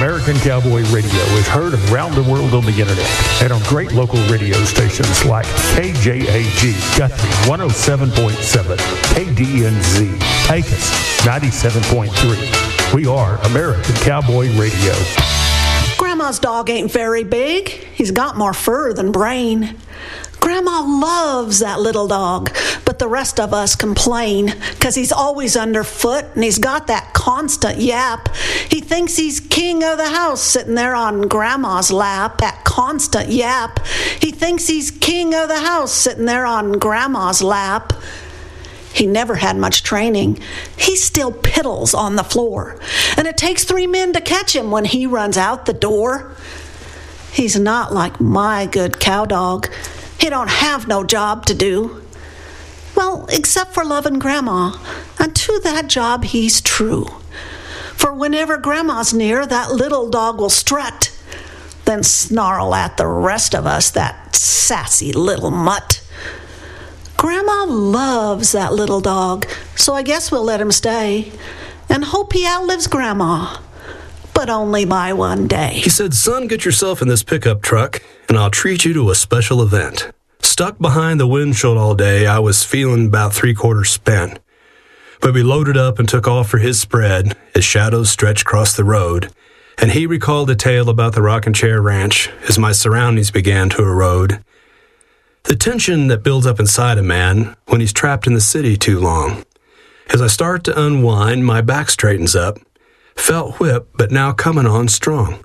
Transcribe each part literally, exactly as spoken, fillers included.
American Cowboy Radio is heard around the world on the internet and on great local radio stations like K J A G, Guthrie one oh seven point seven, K D N Z, Pecos ninety-seven point three. We are American Cowboy Radio. Grandma's dog ain't very big. He's got more fur than brain. Grandma loves that little dog, but the rest of us complain because he's always underfoot and he's got that constant yap. He thinks he's king of the house sitting there on Grandma's lap. That constant yap. He thinks he's king of the house sitting there on Grandma's lap. He never had much training. He still piddles on the floor, and it takes three men to catch him when he runs out the door. He's not like my good cow dog. He don't have no job to do. Well, except for loving Grandma, and to that job he's true. For whenever Grandma's near, that little dog will strut, then snarl at the rest of us, that sassy little mutt. Grandma loves that little dog, so I guess we'll let him stay, and hope he outlives Grandma, but only by one day. He said, "Son, get yourself in this pickup truck, and I'll treat you to a special event." Stuck behind the windshield all day, I was feeling about three-quarters spent. But we loaded up and took off for his spread as shadows stretched across the road, and he recalled a tale about the Rocking Chair Ranch as my surroundings began to erode. The tension that builds up inside a man when he's trapped in the city too long. As I start to unwind, my back straightens up, felt whipped, but now coming on strong.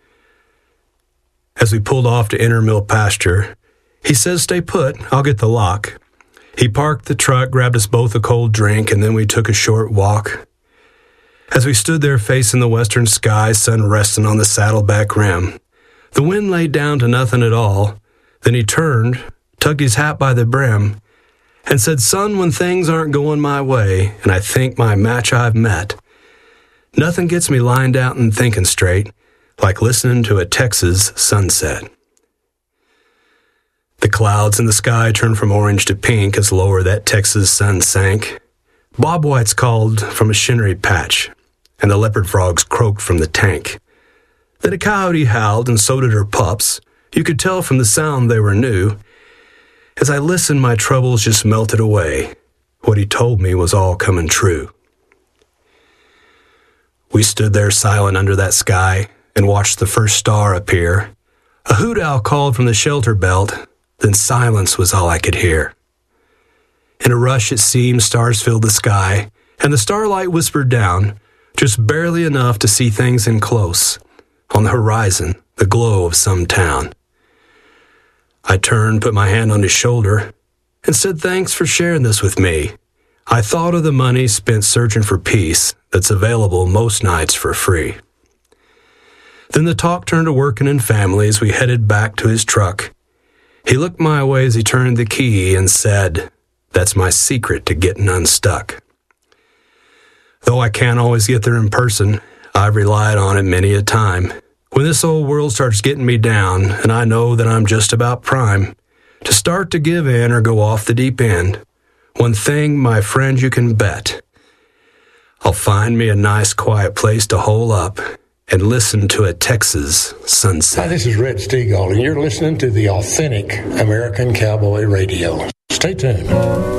As we pulled off to enter mill pasture, he says, "Stay put, I'll get the lock." He parked the truck, grabbed us both a cold drink, and then we took a short walk. As we stood there facing the western sky, sun resting on the saddleback rim, the wind laid down to nothing at all. Then he turned, tugged his hat by the brim, and said, "Son, when things aren't going my way, and I think my match I've met, nothing gets me lined out and thinking straight like listening to a Texas sunset." The clouds in the sky turned from orange to pink as lower that Texas sun sank. Bobwhites called from a shinnery patch, and the leopard frogs croaked from the tank. Then a coyote howled, and so did her pups. You could tell from the sound they were new. As I listened, my troubles just melted away. What he told me was all coming true. We stood there silent under that sky and watched the first star appear. A hoot owl called from the shelter belt, then silence was all I could hear. In a rush, it seemed, stars filled the sky, and the starlight whispered down, just barely enough to see things in close. On the horizon, the glow of some town. I turned, put my hand on his shoulder, and said, "Thanks for sharing this with me. I thought of the money spent searching for peace that's available most nights for free." Then the talk turned to working in family as we headed back to his truck. He looked my way as he turned the key and said, "That's my secret to getting unstuck." Though I can't always get there in person, I've relied on it many a time. When this old world starts getting me down, and I know that I'm just about prime to start to give in or go off the deep end, one thing, my friend, you can bet, I'll find me a nice quiet place to hole up and listen to a Texas sunset. Hi, this is Red Steagall, and you're listening to the authentic American Cowboy Radio. Stay tuned.